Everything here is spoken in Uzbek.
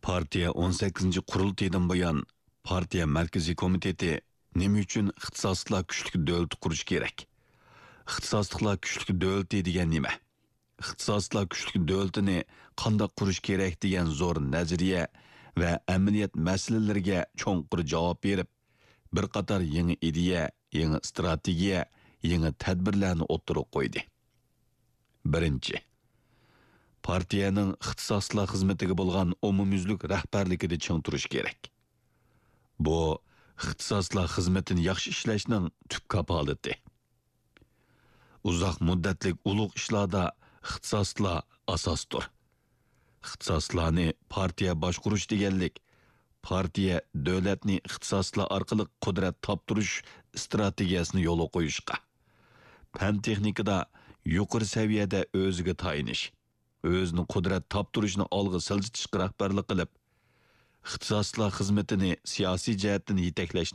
Partiya 18. qurultaydan buyon partiya markaziy komiteti nima uchun ixtisosliklar kuchli davlat qurish kerak? Ixtisosliklar kuchli davlat degan nima? Ixtisosliklar kuchli davlatini qanday qurish kerak degan zo'r nazariya va amaliyot masalalariga cho'nqur javob berib, bir qator yangi ideya, yangi strategiya, yangi tadbirlarni o'ttirib qo'ydi. Birinchi, partiyaning ixtisoslar xizmatiga bo'lgan umumyuzlik rahbarligida ching turish kerak. Bu ixtisoslar xizmatini yaxshi ishlashning tub kapolati. Uzoq muddatlik ulug' ishlarda ixtisoslar asosdir. Ixtisoslarni partiya boshqurish deganlik, partiya davlatni ixtisoslar orqali qudrat toptirish strategiyasini yo'l qo'yishga, fan texnikada yuqori saviyada o'ziga tayinish, o'zini qudrat toptirishni olg'a siljitishga rahbarlik qilib, ixtisoslar xizmatini siyosiy jihatdan yetaklashni